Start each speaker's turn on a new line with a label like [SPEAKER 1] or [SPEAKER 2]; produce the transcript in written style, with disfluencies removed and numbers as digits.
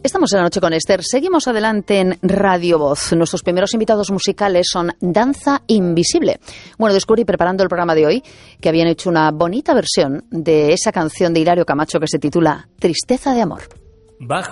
[SPEAKER 1] Estamos en La Noche con Esther. Seguimos adelante en Radio Voz. Nuestros primeros invitados musicales son Danza Invisible. Bueno, descubrí preparando el programa de hoy que habían hecho una bonita versión de esa canción de Hilario Camacho que se titula Tristeza de Amor.
[SPEAKER 2] Bajo